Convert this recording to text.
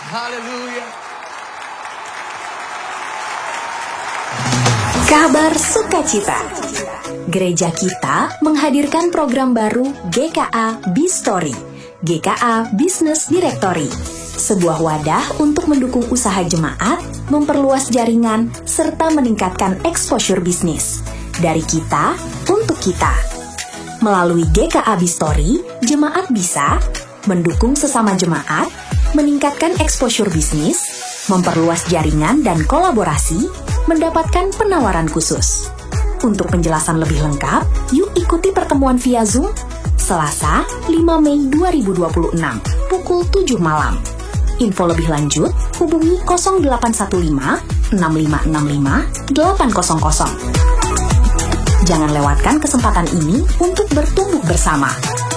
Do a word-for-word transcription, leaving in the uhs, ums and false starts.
Haleluya. Kabar sukacita. Gereja kita menghadirkan program baru G K A B-Story, G K A Business Directory, sebuah wadah untuk mendukung usaha jemaat, memperluas jaringan, serta meningkatkan exposure bisnis. Dari kita, untuk kita. Melalui G K A B-Story, jemaat bisa mendukung sesama jemaat, meningkatkan exposure bisnis, memperluas jaringan dan kolaborasi, mendapatkan penawaran khusus. Untuk penjelasan lebih lengkap, yuk ikuti pertemuan via Zoom Selasa lima Mei dua ribu dua puluh enam pukul tujuh malam. Info lebih lanjut hubungi nol delapan satu lima enam lima enam lima delapan nol nol. Jangan lewatkan kesempatan ini untuk bertumbuh bersama.